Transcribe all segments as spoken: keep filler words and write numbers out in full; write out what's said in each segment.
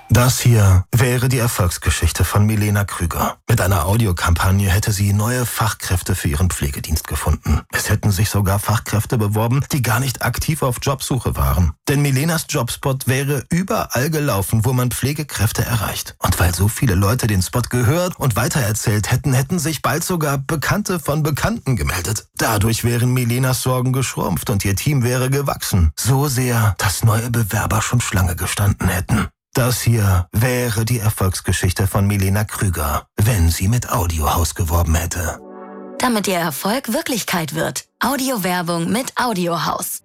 Das hier wäre die Erfolgsgeschichte von Milena Krüger. Mit einer Audiokampagne hätte sie neue Fachkräfte für ihren Pflegedienst gefunden. Es hätten sich sogar Fachkräfte beworben, die gar nicht aktiv auf Jobsuche waren. Denn Milenas Jobspot wäre überall gelaufen, wo man Pflegekräfte erreicht. Und weil so viele Leute den Spot gehört und weitererzählt hätten, hätten sich bald sogar Bekannte von Bekannten gemeldet. Dadurch wären Milenas Sorgen geschrumpft und ihr Team wäre gewachsen. So sehr, dass neue Bewerber schon Schlange gestanden hätten. Das hier wäre die Erfolgsgeschichte von Milena Krüger, wenn sie mit Audiohaus geworben hätte. Damit ihr Erfolg Wirklichkeit wird. Audiowerbung mit Audiohaus.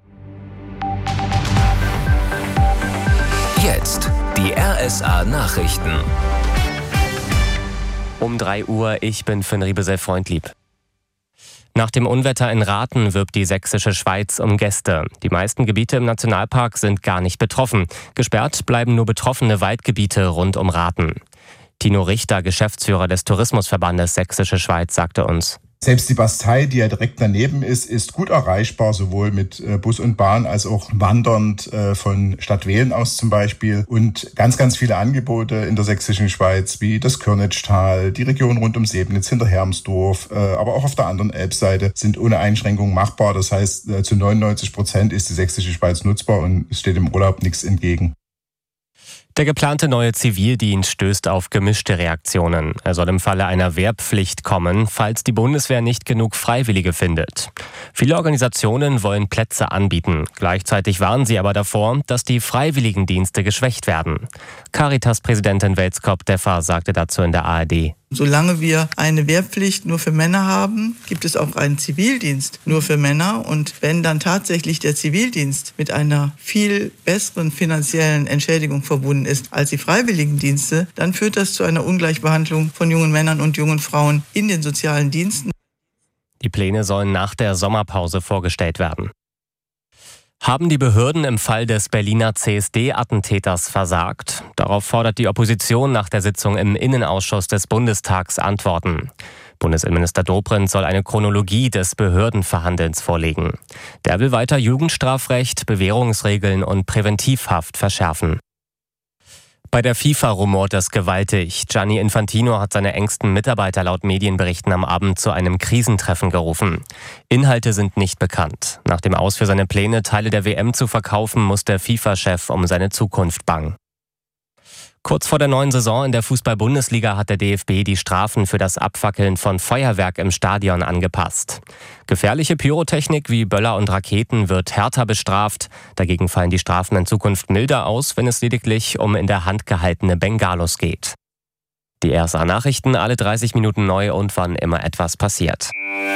Jetzt die R S A-Nachrichten. Um drei Uhr, ich bin Finn Riebesell Freundlieb. Nach dem Unwetter in Rathen wirbt die sächsische Schweiz um Gäste. Die meisten Gebiete im Nationalpark sind gar nicht betroffen. Gesperrt bleiben nur betroffene Waldgebiete rund um Rathen. Tino Richter, Geschäftsführer des Tourismusverbandes Sächsische Schweiz, sagte uns: Selbst die Bastei, die ja direkt daneben ist, ist gut erreichbar, sowohl mit Bus und Bahn als auch wandernd von Stadtwehlen aus zum Beispiel. Und ganz, ganz viele Angebote in der sächsischen Schweiz, wie das Körnitschtal, die Region rund um Sebnitz, hinter Hermsdorf, aber auch auf der anderen Elbseite, sind ohne Einschränkung machbar. Das heißt, zu neunundneunzig Prozent ist die sächsische Schweiz nutzbar und es steht im Urlaub nichts entgegen. Der geplante neue Zivildienst stößt auf gemischte Reaktionen. Er soll im Falle einer Wehrpflicht kommen, falls die Bundeswehr nicht genug Freiwillige findet. Viele Organisationen wollen Plätze anbieten. Gleichzeitig warnen sie aber davor, dass die Freiwilligendienste geschwächt werden. Caritas-Präsidentin Welskop-Deffer sagte dazu in der A R D: Solange wir eine Wehrpflicht nur für Männer haben, gibt es auch einen Zivildienst nur für Männer. Und wenn dann tatsächlich der Zivildienst mit einer viel besseren finanziellen Entschädigung verbunden ist als die Freiwilligendienste, dann führt das zu einer Ungleichbehandlung von jungen Männern und jungen Frauen in den sozialen Diensten. Die Pläne sollen nach der Sommerpause vorgestellt werden. Haben die Behörden im Fall des Berliner C S D-Attentäters versagt? Darauf fordert die Opposition nach der Sitzung im Innenausschuss des Bundestags Antworten. Bundesinnenminister Dobrindt soll eine Chronologie des Behördenverhandelns vorlegen. Der will weiter Jugendstrafrecht, Bewährungsregeln und Präventivhaft verschärfen. Bei der FIFA rumort es gewaltig. Gianni Infantino hat seine engsten Mitarbeiter laut Medienberichten am Abend zu einem Krisentreffen gerufen. Inhalte sind nicht bekannt. Nach dem Aus für seine Pläne, Teile der W M zu verkaufen, muss der FIFA-Chef um seine Zukunft bangen. Kurz vor der neuen Saison in der Fußball-Bundesliga hat der D F B die Strafen für das Abfackeln von Feuerwerk im Stadion angepasst. Gefährliche Pyrotechnik wie Böller und Raketen wird härter bestraft. Dagegen fallen die Strafen in Zukunft milder aus, wenn es lediglich um in der Hand gehaltene Bengalos geht. Die R S A-Nachrichten alle dreißig Minuten neu und wann immer etwas passiert.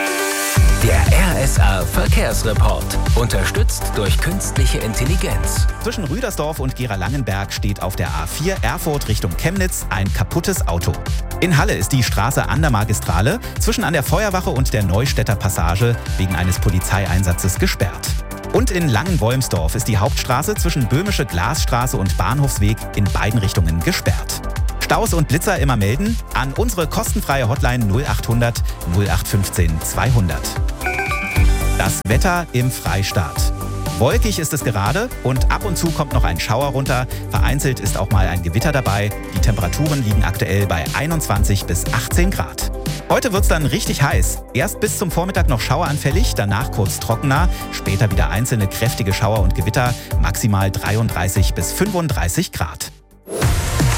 Der R S A-Verkehrsreport, unterstützt durch künstliche Intelligenz. Zwischen Rüdersdorf und Gera-Langenberg steht auf der A vier Erfurt Richtung Chemnitz ein kaputtes Auto. In Halle ist die Straße an der Magistrale zwischen an der Feuerwache und der Neustädter Passage wegen eines Polizeieinsatzes gesperrt. Und in Langenwolmsdorf ist die Hauptstraße zwischen Böhmische Glasstraße und Bahnhofsweg in beiden Richtungen gesperrt. Staus und Blitzer immer melden an unsere kostenfreie Hotline null achthundert null acht fünfzehn zweihundert. Das Wetter im Freistaat. Wolkig ist es gerade und ab und zu kommt noch ein Schauer runter. Vereinzelt ist auch mal ein Gewitter dabei. Die Temperaturen liegen aktuell bei einundzwanzig bis achtzehn Grad. Heute wird's dann richtig heiß. Erst bis zum Vormittag noch schaueranfällig, danach kurz trockener. Später wieder einzelne kräftige Schauer und Gewitter. Maximal dreiunddreißig bis fünfunddreißig Grad.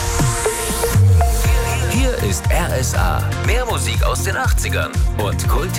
Hier ist R S A. Mehr Musik aus den achtzigern und Kult